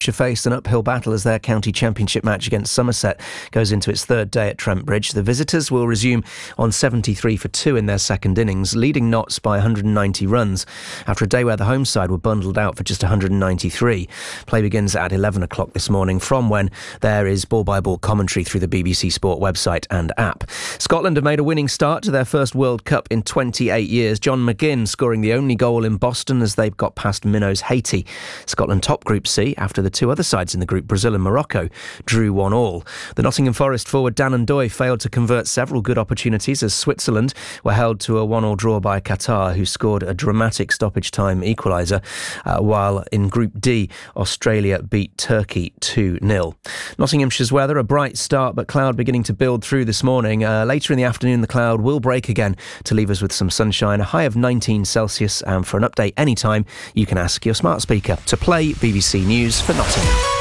Cambridgeshire faced an uphill battle as their county championship match against Somerset goes into its third day at Trent Bridge. The visitors will resume on 73 for 2 in their second innings, leading Notts by 190 runs after a day where the home side were bundled out for just 193. Play begins at 11 o'clock this morning, from when there is ball-by-ball commentary through the BBC Sport website and app. Scotland have made a winning start to their first World Cup in 28 years. John McGinn scoring the only goal in Boston as they've got past minnows Haiti. Scotland top Group C after the two other sides in the group, Brazil and Morocco, drew 1-1. The Nottingham Forest forward Dan Ndoye failed to convert several good opportunities as Switzerland were held to a 1-1 draw by Qatar, who scored a dramatic stoppage time equaliser, while in Group D, Australia beat Turkey 2-0. Nottinghamshire's weather, a bright start but cloud beginning to build through this morning. Later in the afternoon the cloud will break again to leave us with some sunshine, a high of 19 Celsius, and for an update anytime you can ask your smart speaker to play BBC News for Nottingham.